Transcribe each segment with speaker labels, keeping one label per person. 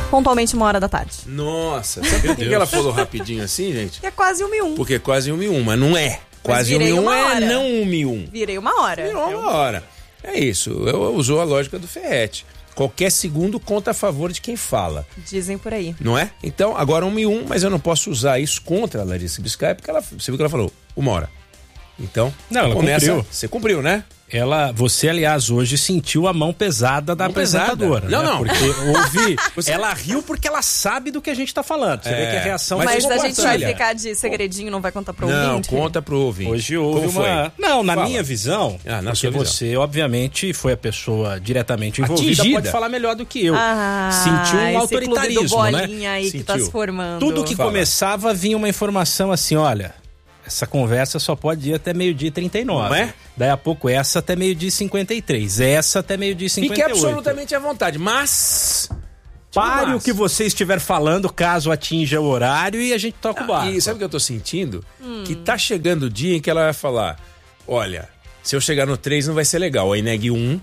Speaker 1: pontualmente 1h.
Speaker 2: Nossa, sabe por que ela falou rapidinho assim, gente?
Speaker 1: Que é quase 1h01.
Speaker 2: Porque é quase 1h01, mas não é. Quase 1h01 é não 1h01.
Speaker 1: Virei 1h.
Speaker 2: Virou 1h. É isso, eu usou a lógica do Ferretti. Qualquer segundo conta a favor de quem fala.
Speaker 1: Dizem por aí.
Speaker 2: Não é? Então, agora 1h01, mas eu não posso usar isso contra a Larissa Biscay, porque você viu que ela falou 1h. Então,
Speaker 3: não, ela cumpriu.
Speaker 2: Você cumpriu, né?
Speaker 3: Você, aliás, hoje sentiu a mão pesada da apresentadora.
Speaker 2: Não,
Speaker 3: né?
Speaker 2: não.
Speaker 3: Porque ela riu porque ela sabe do que a gente tá falando. Você vê que a reação...
Speaker 1: Mas a gente vai ficar de segredinho, não vai contar pro ouvinte?
Speaker 2: Não, conta pro ouvinte.
Speaker 3: Hoje houve uma... Não, na minha visão,
Speaker 2: na
Speaker 3: porque você, obviamente, foi a pessoa diretamente envolvida,
Speaker 2: atingida.
Speaker 3: Pode falar melhor do que eu. Sentiu um autoritarismo,
Speaker 1: do bolinha, né? Aí que tá se formando.
Speaker 3: Tudo que começava vinha uma informação assim, olha... Essa conversa só pode ir até 12h39. Não é? Daí a pouco essa até 12h53. Essa até 12h58.
Speaker 2: Fique absolutamente à vontade, mas...
Speaker 3: Pare o que você estiver falando, caso atinja o horário, e a gente toca o barco.
Speaker 2: E sabe o que eu tô sentindo? Que tá chegando o dia em que ela vai falar, olha, se eu chegar no 3 não vai ser legal. Aí negue 1.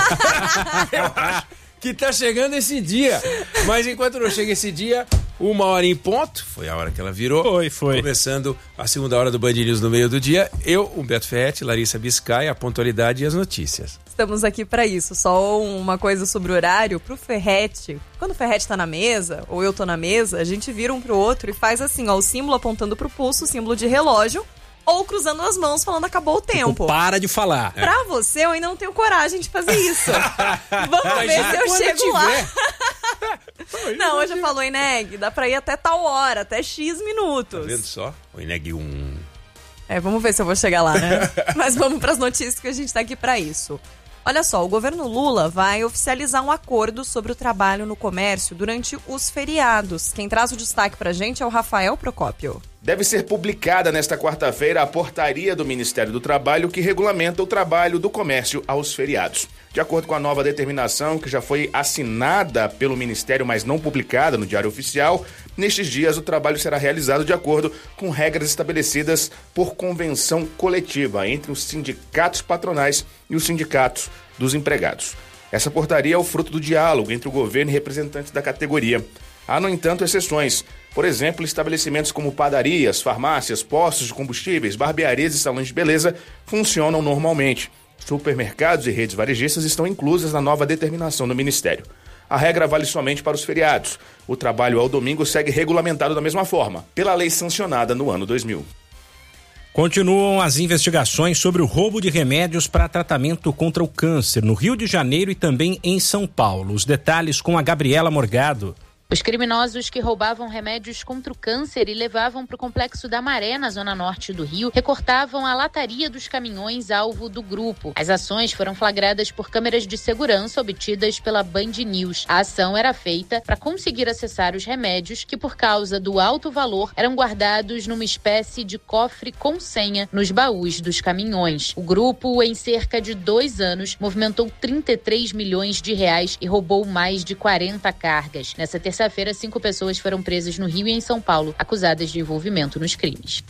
Speaker 2: Eu acho que tá chegando esse dia. Mas enquanto não chega esse dia... 1h em ponto, foi a hora que ela virou.
Speaker 3: Foi.
Speaker 2: Começando a segunda hora do Band News no meio do dia. Eu, Humberto Ferretti, Larissa Biscay, a pontualidade e as notícias.
Speaker 1: Estamos aqui para isso. Só uma coisa sobre o horário. Pro Ferretti, quando o Ferretti tá na mesa, ou eu tô na mesa, a gente vira um pro outro e faz assim, ó, o símbolo apontando pro pulso, o símbolo de relógio, ou cruzando as mãos falando acabou o tempo.
Speaker 3: Para de falar.
Speaker 1: Pra você, eu ainda não tenho coragem de fazer isso. Vamos ver se eu chego lá. Não, hoje eu falo, Eneg, dá pra ir até tal hora, até X minutos.
Speaker 2: Tá vendo só? O Eneg 1.
Speaker 1: Vamos ver se eu vou chegar lá, né? Mas vamos pras notícias que a gente tá aqui pra isso. Olha só, o governo Lula vai oficializar um acordo sobre o trabalho no comércio durante os feriados. Quem traz o destaque pra gente é o Rafael Procópio.
Speaker 4: Deve ser publicada nesta quarta-feira a portaria do Ministério do Trabalho que regulamenta o trabalho do comércio aos feriados. De acordo com a nova determinação, que já foi assinada pelo Ministério, mas não publicada no Diário Oficial, nestes dias o trabalho será realizado de acordo com regras estabelecidas por convenção coletiva entre os sindicatos patronais e os sindicatos dos empregados. Essa portaria é o fruto do diálogo entre o governo e representantes da categoria. Há, no entanto, exceções. Por exemplo, estabelecimentos como padarias, farmácias, postos de combustíveis, barbearias e salões de beleza funcionam normalmente. Supermercados e redes varejistas estão inclusas na nova determinação do Ministério. A regra vale somente para os feriados. O trabalho ao domingo segue regulamentado da mesma forma, pela lei sancionada no ano 2000.
Speaker 3: Continuam as investigações sobre o roubo de remédios para tratamento contra o câncer no Rio de Janeiro e também em São Paulo. Os detalhes com a Gabriela Morgado.
Speaker 5: Os criminosos que roubavam remédios contra o câncer e levavam para o Complexo da Maré, na zona norte do Rio, recortavam a lataria dos caminhões alvo do grupo. As ações foram flagradas por câmeras de segurança obtidas pela Band News. A ação era feita para conseguir acessar os remédios que, por causa do alto valor, eram guardados numa espécie de cofre com senha nos baús dos caminhões. O grupo, em cerca de 2 anos, movimentou 33 milhões de reais e roubou mais de 40 cargas. Nessa terça-feira, 5 pessoas foram presas no Rio e em São Paulo, acusadas de envolvimento nos crimes.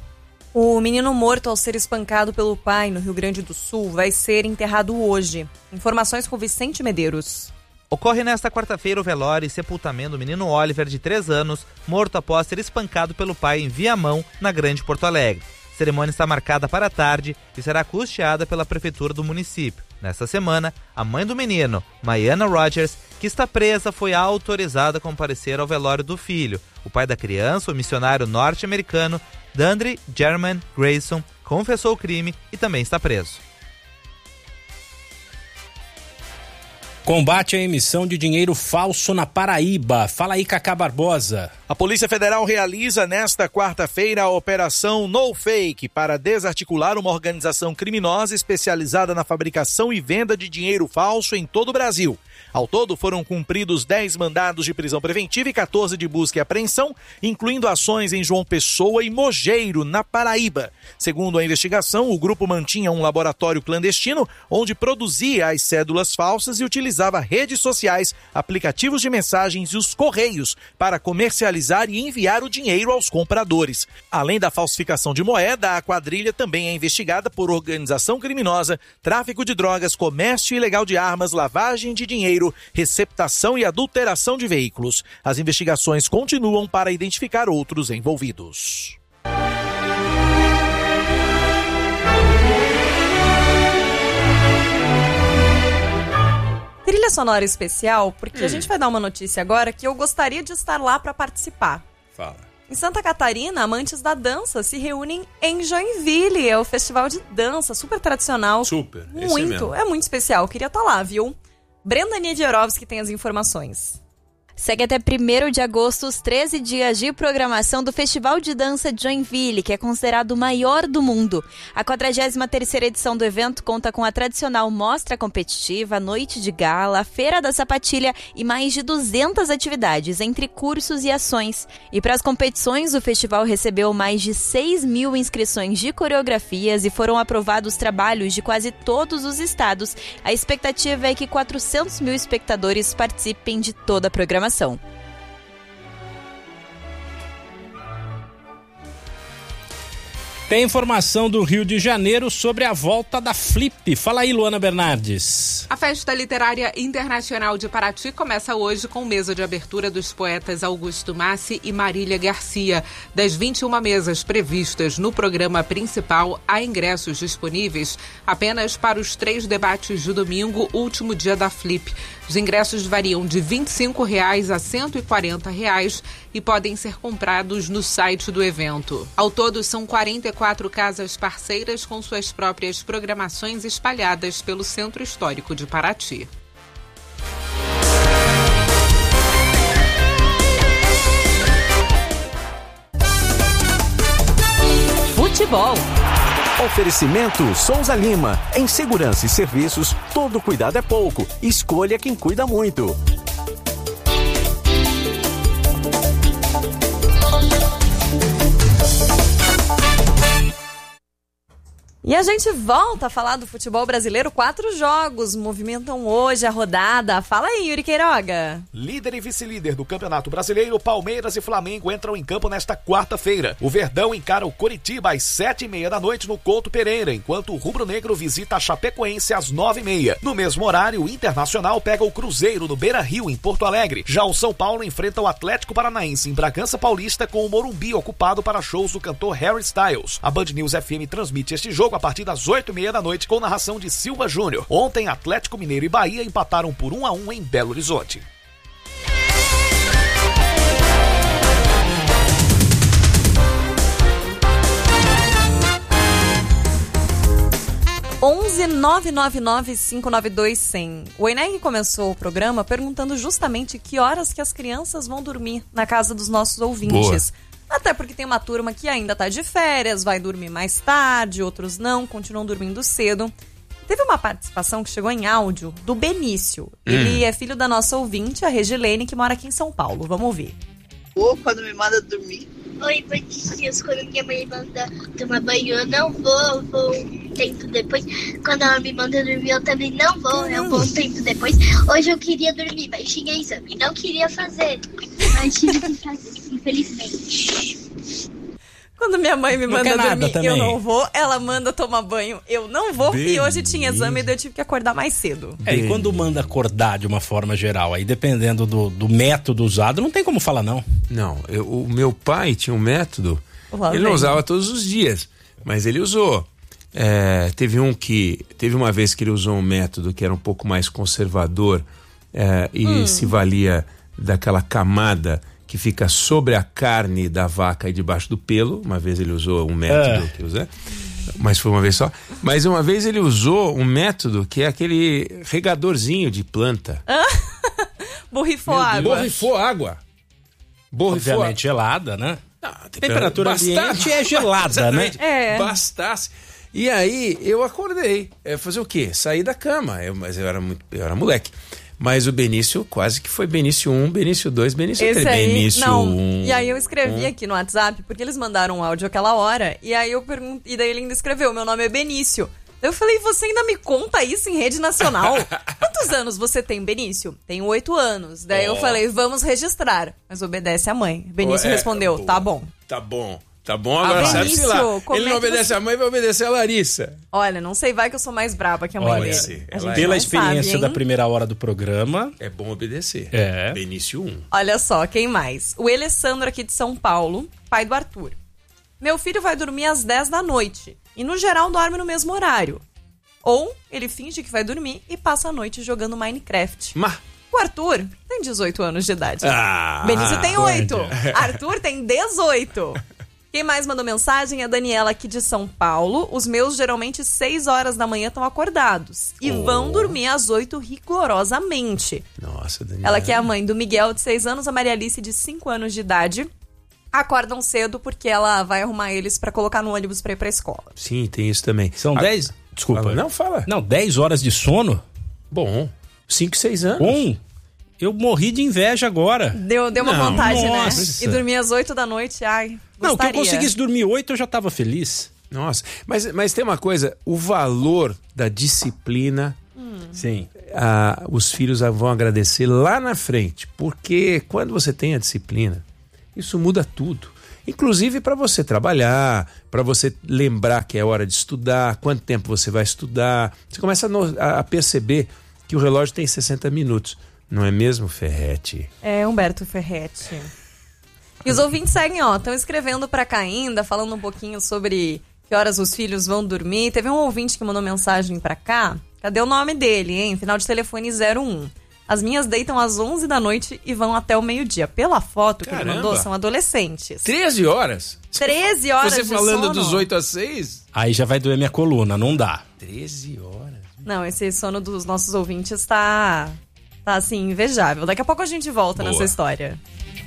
Speaker 1: O menino morto ao ser espancado pelo pai no Rio Grande do Sul vai ser enterrado hoje. Informações com Vicente Medeiros.
Speaker 6: Ocorre nesta quarta-feira o velório e sepultamento do menino Oliver, de 3 anos, morto após ser espancado pelo pai em Viamão, na Grande Porto Alegre. A cerimônia está marcada para a tarde e será custeada pela prefeitura do município. Nesta semana, a mãe do menino, Maiana Rogers, que está presa, foi autorizada a comparecer ao velório do filho. O pai da criança, o missionário norte-americano Dandre German Grayson, confessou o crime e também está preso.
Speaker 3: Combate à emissão de dinheiro falso na Paraíba. Fala aí, Cacá Barbosa.
Speaker 7: A Polícia Federal realiza nesta quarta-feira a Operação No Fake para desarticular uma organização criminosa especializada na fabricação e venda de dinheiro falso em todo o Brasil. Ao todo, foram cumpridos 10 mandados de prisão preventiva e 14 de busca e apreensão, incluindo ações em João Pessoa e Mogeiro, na Paraíba. Segundo a investigação, o grupo mantinha um laboratório clandestino onde produzia as cédulas falsas e utilizava redes sociais, aplicativos de mensagens e os correios para comercializar e enviar o dinheiro aos compradores. Além da falsificação de moeda, a quadrilha também é investigada por organização criminosa, tráfico de drogas, comércio ilegal de armas, lavagem de dinheiro dinheiro, receptação e adulteração de veículos. As investigações continuam para identificar outros envolvidos.
Speaker 1: Trilha sonora especial, porque a gente vai dar uma notícia agora que eu gostaria de estar lá para participar.
Speaker 2: Fala.
Speaker 1: Em Santa Catarina, amantes da dança se reúnem em Joinville. É o festival de dança, super tradicional.
Speaker 2: Super, esse
Speaker 1: muito,
Speaker 2: mesmo.
Speaker 1: é muito especial. Eu queria estar lá, viu? Brenda Niedierovski tem as informações.
Speaker 8: Segue até 1º de agosto os 13 dias de programação do Festival de Dança de Joinville, que é considerado o maior do mundo. A 43ª edição do evento conta com a tradicional mostra competitiva, noite de gala, feira da sapatilha e mais de 200 atividades, entre cursos e ações. E para as competições, o festival recebeu mais de 6.000 inscrições de coreografias e foram aprovados trabalhos de quase todos os estados. A expectativa é que 400.000 espectadores participem de toda a programação.
Speaker 3: Tem informação do Rio de Janeiro sobre a volta da Flip. Fala aí, Luana Bernardes.
Speaker 9: A Festa Literária Internacional de Paraty começa hoje com mesa de abertura dos poetas Augusto Massi e Marília Garcia. Das 21 mesas previstas no programa principal, há ingressos disponíveis apenas para os 3 debates de domingo, último dia da Flip. Os ingressos variam de R$ 25 a R$ 140 e podem ser comprados no site do evento. Ao todo, são 44 casas parceiras com suas próprias programações espalhadas pelo Centro Histórico de Paraty.
Speaker 1: Futebol.
Speaker 10: Oferecimento Souza Lima. Em segurança e serviços, todo cuidado é pouco. Escolha quem cuida muito.
Speaker 1: E a gente volta a falar do futebol brasileiro. 4 jogos movimentam hoje a rodada. Fala aí, Yuri Queiroga.
Speaker 11: Líder e vice-líder do Campeonato Brasileiro, Palmeiras e Flamengo entram em campo nesta quarta-feira. O Verdão encara o Coritiba às 7h30 da noite no Couto Pereira, enquanto o Rubro-Negro visita a Chapecoense às 9h30. No mesmo horário, o Internacional pega o Cruzeiro no Beira-Rio, em Porto Alegre. Já o São Paulo enfrenta o Atlético Paranaense em Bragança Paulista, com o Morumbi ocupado para shows do cantor Harry Styles. A Band News FM transmite este jogo a partir das 8h30 da noite, com narração de Silva Júnior. Ontem, Atlético Mineiro e Bahia empataram por 1-1 em Belo Horizonte.
Speaker 1: onze 999-592-100. O Eneg começou o programa perguntando justamente que horas que as crianças vão dormir na casa dos nossos ouvintes. Boa. Até porque tem uma turma que ainda tá de férias, vai dormir mais tarde, outros não, continuam dormindo cedo. Teve uma participação que chegou em áudio do Benício. Ele é filho da nossa ouvinte, a Regilene, que mora aqui em São Paulo. Vamos ouvir.
Speaker 12: Ou quando me manda dormir. Oi, Benício. Quando minha mãe manda tomar banho, eu não vou um tempo depois. Quando ela me manda dormir, eu também não vou, eu vou um tempo depois. Hoje eu queria dormir, mas tinha exame, não queria fazer. Mas tive que fazer, infelizmente.
Speaker 1: Quando minha mãe me manda dormir,
Speaker 3: também.
Speaker 1: Eu não vou. Ela manda tomar banho, eu não vou. E hoje tinha exame e eu tive que acordar mais cedo.
Speaker 3: E quando manda acordar de uma forma geral, aí dependendo do método usado, não tem como falar não.
Speaker 2: Não, o meu pai tinha um método, ele não usava todos os dias, mas ele usou. Teve uma vez que ele usou um método que era um pouco mais conservador e se valia daquela camada que fica sobre a carne da vaca e debaixo do pelo. Uma vez ele usou um método que usa, mas foi uma vez só. Mas uma vez ele usou um método que é aquele regadorzinho de planta.
Speaker 1: Borrifou água.
Speaker 3: Obviamente gelada, né? A temperatura ambiente é gelada, né?
Speaker 2: Bastasse. E aí eu acordei. Fazer o quê? Sair da cama. Mas eu era moleque. Mas o Benício quase que foi Benício 1, Benício 2, Benício 3. Benício 1.
Speaker 1: E aí eu escrevi aqui no WhatsApp, porque eles mandaram um áudio aquela hora, e aí eu perguntei, e daí ele ainda escreveu, meu nome é Benício. Eu falei, você ainda me conta isso em rede nacional? Quantos anos você tem, Benício? Tenho 8 anos. Daí eu falei, vamos registrar. Mas obedece a mãe. Benício respondeu, tá bom.
Speaker 2: Tá bom. Tá bom? Agora sabe-se lá.
Speaker 1: como
Speaker 2: Ele não
Speaker 1: é que
Speaker 2: obedece a mãe, vai obedecer a Larissa.
Speaker 1: Olha, não sei, vai que eu sou mais braba que a mãe
Speaker 3: Olha,
Speaker 1: dele. A gente
Speaker 3: pela
Speaker 1: não
Speaker 3: experiência
Speaker 1: sabe,
Speaker 3: da
Speaker 1: hein?
Speaker 3: primeira hora do programa...
Speaker 2: É bom obedecer.
Speaker 3: É.
Speaker 2: Benício 1.
Speaker 1: Olha só, quem mais? O Alessandro aqui de São Paulo, pai do Arthur. Meu filho vai dormir às 10 da noite e, no geral, dorme no mesmo horário. Ou ele finge que vai dormir e passa a noite jogando Minecraft. O Arthur tem 18 anos de idade. Benício tem 8. Arthur tem 18. Quem mais mandou mensagem é a Daniela aqui de São Paulo. Os meus, geralmente, 6 horas da manhã estão acordados. E vão dormir às 8 rigorosamente.
Speaker 2: Nossa, Daniela.
Speaker 1: Ela que é a mãe do Miguel, de 6 anos, a Maria Alice, de 5 anos de idade. Acordam cedo porque ela vai arrumar eles pra colocar no ônibus pra ir pra escola.
Speaker 2: Sim, tem isso também.
Speaker 3: São 10... Desculpa.
Speaker 2: Não, fala.
Speaker 3: Não, 10 horas de sono?
Speaker 2: Bom, 5, 6 anos.
Speaker 3: Eu morri de inveja agora.
Speaker 1: Deu uma vontade,
Speaker 3: nossa.
Speaker 1: né? E dormir às 8 da noite, ai, gostaria.
Speaker 3: Não, que eu conseguisse dormir 8, eu já tava feliz.
Speaker 2: Nossa, mas tem uma coisa, o valor da disciplina,
Speaker 3: sim,
Speaker 2: os filhos vão agradecer lá na frente, porque quando você tem a disciplina, isso muda tudo. Inclusive para você trabalhar, para você lembrar que é hora de estudar, quanto tempo você vai estudar. Você começa a perceber que o relógio tem 60 minutos. Não é mesmo, Ferretti?
Speaker 1: É, Humberto Ferretti. E os ouvintes seguem, estão escrevendo pra cá ainda, falando um pouquinho sobre que horas os filhos vão dormir. Teve um ouvinte que mandou mensagem pra cá. Cadê o nome dele, hein? Final de telefone 01. As minhas deitam às 11 da noite e vão até o meio-dia. Pela foto que ele mandou, são adolescentes.
Speaker 2: 13 horas?
Speaker 1: 13 horas
Speaker 2: Você
Speaker 1: de
Speaker 2: falando
Speaker 1: sono?
Speaker 2: dos 8 às 6?
Speaker 3: Aí já vai doer minha coluna, não dá.
Speaker 2: 13 horas?
Speaker 1: Não, esse sono dos nossos ouvintes tá assim, invejável. Daqui a pouco a gente volta nessa história.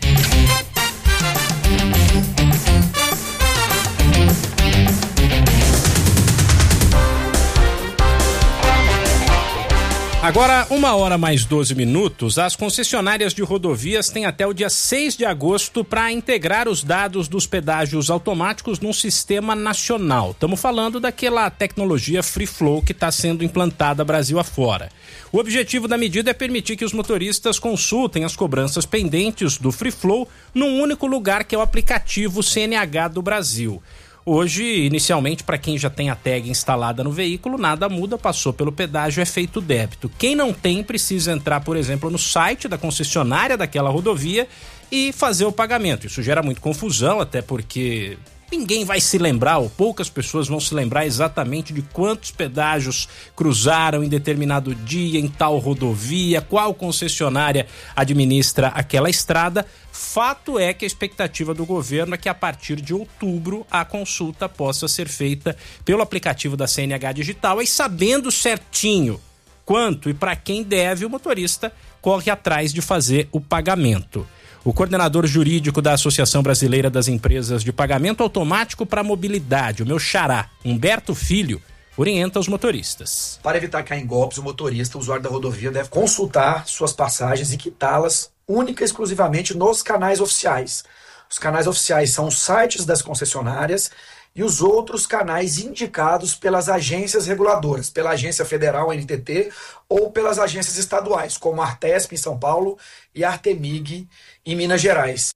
Speaker 3: Agora, 1h mais 12 minutos, as concessionárias de rodovias têm até o dia 6 de agosto para integrar os dados dos pedágios automáticos num sistema nacional. Estamos falando daquela tecnologia Free Flow que está sendo implantada Brasil afora. O objetivo da medida é permitir que os motoristas consultem as cobranças pendentes do Free Flow num único lugar, que é o aplicativo CNH do Brasil. Hoje, inicialmente, para quem já tem a tag instalada no veículo, nada muda, passou pelo pedágio, é feito débito. Quem não tem precisa entrar, por exemplo, no site da concessionária daquela rodovia e fazer o pagamento. Isso gera muita confusão, até porque ninguém vai se lembrar, ou poucas pessoas vão se lembrar exatamente de quantos pedágios cruzaram em determinado dia, em tal rodovia, qual concessionária administra aquela estrada. Fato é que a expectativa do governo é que a partir de outubro a consulta possa ser feita pelo aplicativo da CNH Digital, e sabendo certinho quanto e para quem deve, o motorista corre atrás de fazer o pagamento. O coordenador jurídico da Associação Brasileira das Empresas de Pagamento Automático para a Mobilidade, o meu xará, Humberto Filho, orienta os motoristas.
Speaker 13: Para evitar cair em golpes, o motorista, o usuário da rodovia, deve consultar suas passagens e quitá-las única e exclusivamente nos canais oficiais. Os canais oficiais são os sites das concessionárias e os outros canais indicados pelas agências reguladoras, pela Agência Federal, NTT, ou pelas agências estaduais, como a Artesp em São Paulo e a Artemig em Minas Gerais.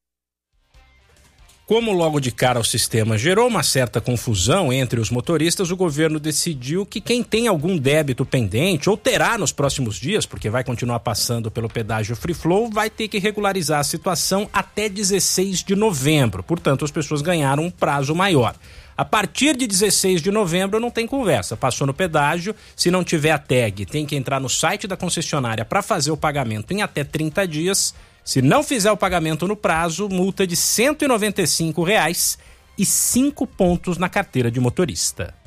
Speaker 3: Como logo de cara o sistema gerou uma certa confusão entre os motoristas, o governo decidiu que quem tem algum débito pendente, ou terá nos próximos dias, porque vai continuar passando pelo pedágio Free Flow, vai ter que regularizar a situação até 16 de novembro. Portanto, as pessoas ganharam um prazo maior. A partir de 16 de novembro não tem conversa. Passou no pedágio, se não tiver a tag, tem que entrar no site da concessionária para fazer o pagamento em até 30 dias. Se não fizer o pagamento no prazo, multa de R$ 195 e 5 pontos na carteira de motorista.